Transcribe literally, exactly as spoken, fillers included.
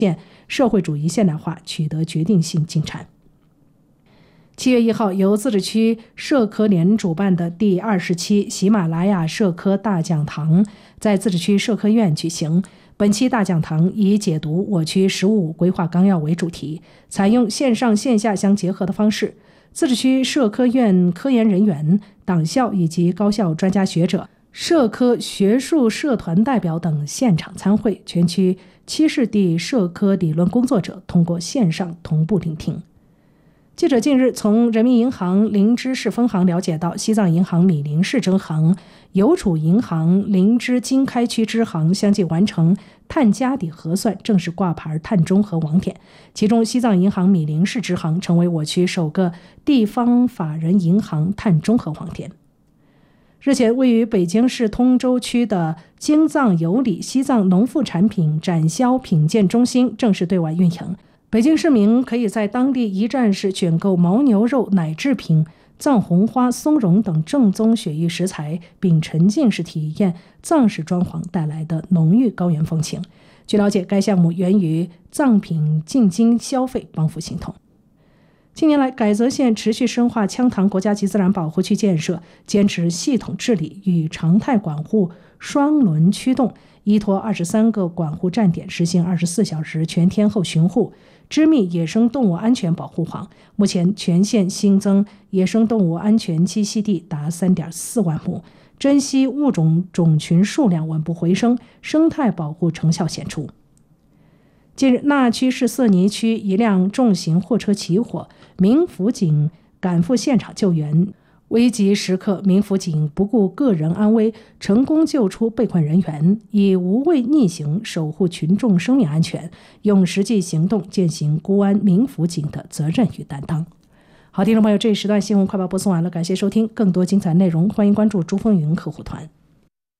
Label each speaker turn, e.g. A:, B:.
A: 现社会主义现代化取得决定性进展。七月一号，由自治区社科联主办的第二十期喜马拉雅社科大讲堂在自治区社科院举行。本期大讲堂以解读我区“十五五”规划纲要为主题，采用线上线下相结合的方式，自治区社科院科研人员、党校以及高校专家学者、社科学术社团代表等现场参会，全区七市地社科理论工作者通过线上同步聆听。记者近日从人民银行林芝市分行了解到，西藏银行米林市支行、邮储银行林芝经开区支行相继完成碳家底核算，正式挂牌碳中和网点。其中，西藏银行米林市支行成为我区首个地方法人银行碳中和网点。日前，位于北京市通州区的京藏有理西藏农副产品展销品鉴中心正式对外运营。北京市民可以在当地一站式选购牦牛肉、奶制品、藏红花、松茸等正宗雪域食材，并沉浸式体验藏式装潢带来的浓郁高原风情。据了解，该项目源于藏品进京消费帮扶行动。近年来，改则县持续深化羌塘国家级自然保护区建设，坚持系统治理与常态管护双轮驱动，依托二十三个管护站点，实行二十四小时全天候巡护，织密野生动物安全保护网。目前，全县新增野生动物安全栖息地达 三点四万亩，珍稀物种种群数量稳步回升，生态保护成效显著。近日，那曲市色尼区一辆重型货车起火，民辅警赶赴现场救援。危急时刻，民辅警不顾个人安危，成功救出被困人员，以无畏逆行守护群众生命安全，用实际行动践行公安民辅警的责任与担当。好，听众朋友，这一时段新闻快报播送完了，感谢收听，更多精彩内容欢迎关注珠峰云客户团。